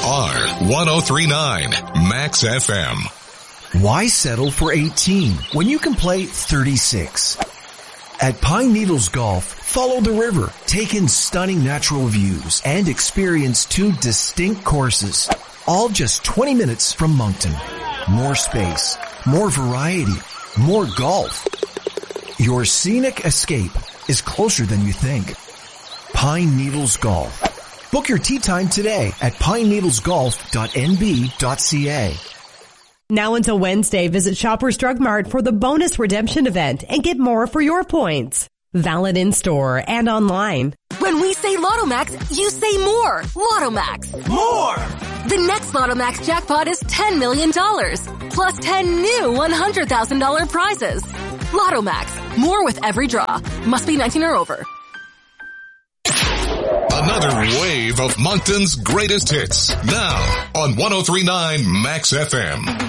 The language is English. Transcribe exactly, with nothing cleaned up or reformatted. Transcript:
are one oh three point nine Max F M. Why settle for eighteen when you can play thirty-six? At Pine Needles Golf, follow the river, take in stunning natural views, and experience two distinct courses, all just twenty minutes from Moncton. More space, more variety, more golf. Your scenic escape is closer than you think. Pine Needles Golf. Book your tee time today at pine needles golf dot n b dot c a. Now until Wednesday, visit Shoppers Drug Mart for the bonus redemption event and get more for your points. Valid in store and online. When we say Lotto Max, you say more. Lotto Max. More! The next Lotto Max jackpot is ten million dollars, plus ten new one hundred thousand dollars prizes. Lotto Max. More with every draw. Must be nineteen or over. Another wave of Moncton's greatest hits. Now on one oh three point nine Max F M.